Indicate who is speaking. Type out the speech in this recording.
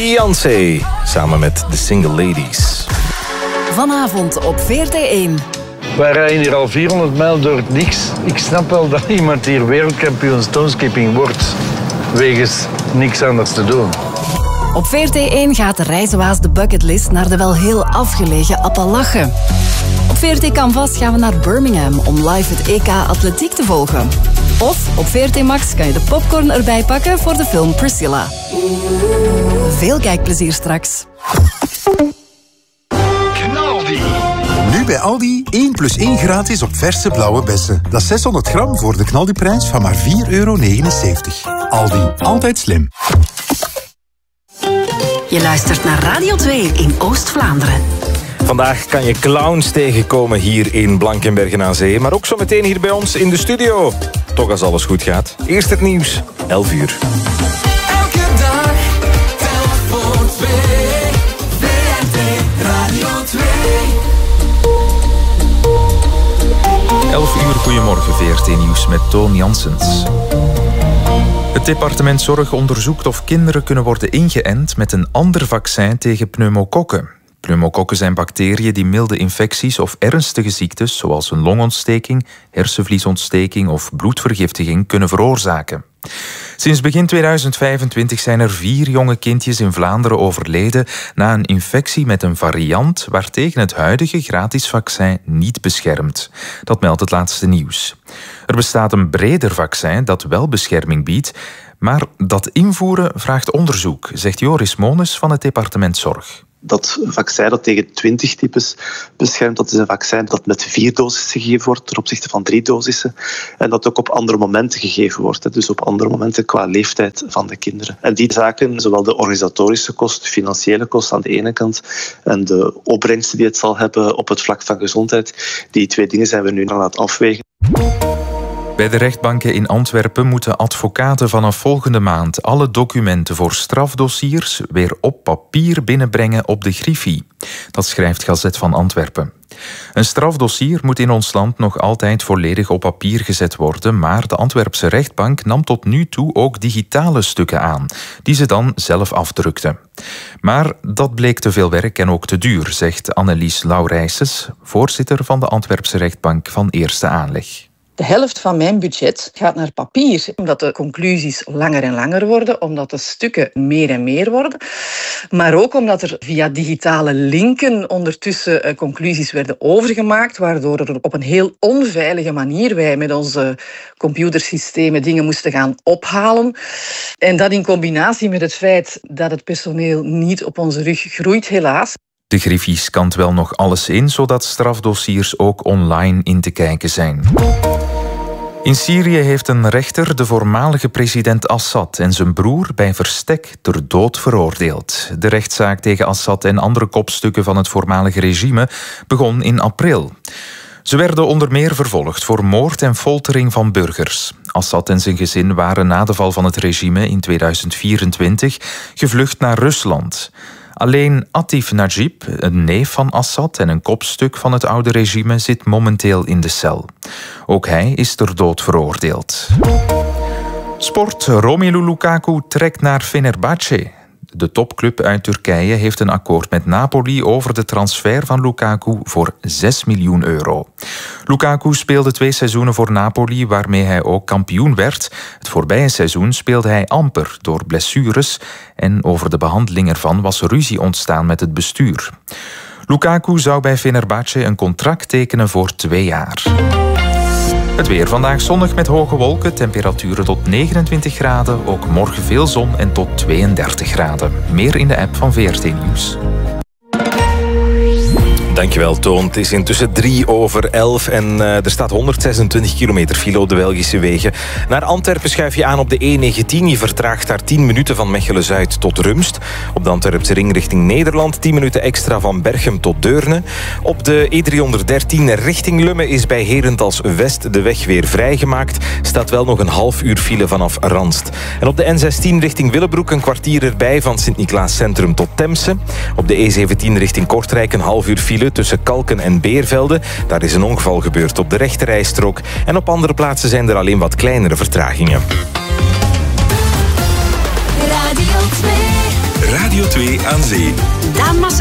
Speaker 1: Beyoncé, samen met The Single Ladies.
Speaker 2: Vanavond op VRT1.
Speaker 3: Wij rijden hier al 400 mijl door het niks. Ik snap wel dat iemand hier wereldkampioen stoneskipping wordt, wegens niks anders te doen.
Speaker 2: Op VRT1 gaat de reizenwaas de bucketlist naar de wel heel afgelegen Appalachen. Op VRT Canvas gaan we naar Birmingham om live het EK Atletiek te volgen. Of op VRT Max kan je de popcorn erbij pakken voor de film Priscilla. Veel kijkplezier straks.
Speaker 4: Nu bij Aldi 1 + 1 gratis op verse blauwe bessen. Dat is 600 gram voor de knaldiprijs van maar €4,79. Aldi, altijd slim.
Speaker 2: Je luistert naar Radio 2 in Oost-Vlaanderen.
Speaker 1: Vandaag kan je clowns tegenkomen hier in Blankenbergen aan Zee, maar ook zo meteen hier bij ons in de studio. Toch als alles goed gaat. Eerst het nieuws, 11 uur.
Speaker 5: Elke dag, telk voor 2. VRT Radio 2.
Speaker 6: 11 uur, goedemorgen, VRT-nieuws met Toon Janssens. Het departement Zorg onderzoekt of kinderen kunnen worden ingeënt met een ander vaccin tegen pneumokokken. Pneumokokken zijn bacteriën die milde infecties of ernstige ziektes, zoals een longontsteking, hersenvliesontsteking of bloedvergiftiging, kunnen veroorzaken. Sinds begin 2025 zijn er 4 jonge kindjes in Vlaanderen overleden na een infectie met een variant waartegen het huidige gratis vaccin niet beschermt. Dat meldt het laatste nieuws. Er bestaat een breder vaccin dat wel bescherming biedt, maar dat invoeren vraagt onderzoek, zegt Joris Moones van het departement Zorg.
Speaker 7: Dat vaccin dat tegen 20 types beschermt, dat is een vaccin dat met 4 dosissen gegeven wordt ten opzichte van 3 dosissen. En dat ook op andere momenten gegeven wordt. Dus op andere momenten qua leeftijd van de kinderen. En die zaken, zowel de organisatorische kost, de financiële kost aan de ene kant en de opbrengsten die het zal hebben op het vlak van gezondheid, die 2 dingen zijn we nu aan het afwegen.
Speaker 6: Bij de rechtbanken in Antwerpen moeten advocaten vanaf volgende maand alle documenten voor strafdossiers weer op papier binnenbrengen op de Griffie. Dat schrijft Gazet van Antwerpen. Een strafdossier moet in ons land nog altijd volledig op papier gezet worden, maar de Antwerpse rechtbank nam tot nu toe ook digitale stukken aan, die ze dan zelf afdrukte. Maar dat bleek te veel werk en ook te duur, zegt Annelies Laurijses, voorzitter van de Antwerpse rechtbank van eerste aanleg.
Speaker 8: De helft van mijn budget gaat naar papier, omdat de conclusies langer en langer worden, omdat de stukken meer en meer worden, maar ook omdat er via digitale linken ondertussen conclusies werden overgemaakt, waardoor er op een heel onveilige manier wij met onze computersystemen dingen moesten gaan ophalen. En dat in combinatie met het feit dat het personeel niet op onze rug groeit, helaas.
Speaker 6: De Griffie scant wel nog alles in, zodat strafdossiers ook online in te kijken zijn. In Syrië heeft een rechter de voormalige president Assad en zijn broer bij verstek ter dood veroordeeld. De rechtszaak tegen Assad en andere kopstukken van het voormalige regime begon in april. Ze werden onder meer vervolgd voor moord en foltering van burgers. Assad en zijn gezin waren na de val van het regime in 2024 gevlucht naar Rusland. Alleen Atif Najib, een neef van Assad en een kopstuk van het oude regime, zit momenteel in de cel. Ook hij is ter dood veroordeeld. Sport. Romelu Lukaku trekt naar Fenerbahce. De topclub uit Turkije heeft een akkoord met Napoli over de transfer van Lukaku voor €6 miljoen. Lukaku speelde 2 seizoenen voor Napoli, waarmee hij ook kampioen werd. Het voorbije seizoen speelde hij amper door blessures en over de behandeling ervan was ruzie ontstaan met het bestuur. Lukaku zou bij Fenerbahce een contract tekenen voor 2 jaar. Het weer vandaag zonnig met hoge wolken, temperaturen tot 29 graden. Ook morgen veel zon en tot 32 graden. Meer in de app van VRT Nieuws.
Speaker 1: Dankjewel, Toon. Het is intussen 11:03 en er staat 126 kilometer file op de Belgische wegen. Naar Antwerpen schuif je aan op de E19. Je vertraagt daar 10 minuten van Mechelen-Zuid tot Rumst. Op de Antwerpse ring richting Nederland 10 minuten extra van Berchem tot Deurne. Op de E313 richting Lummen is bij Herentals West de weg weer vrijgemaakt. Staat wel nog een half uur file vanaf Ranst. En op de N16 richting Willebroek een kwartier erbij van Sint-Niklaas Centrum tot Temse. Op de E17 richting Kortrijk een half uur file tussen Kalken en Beervelde. Daar is een ongeval gebeurd op de rechterrijstrook. En op andere plaatsen zijn er alleen wat kleinere vertragingen.
Speaker 5: Radio 2.
Speaker 4: Radio
Speaker 9: Radio 2 aan Zee.
Speaker 10: Daan Massa.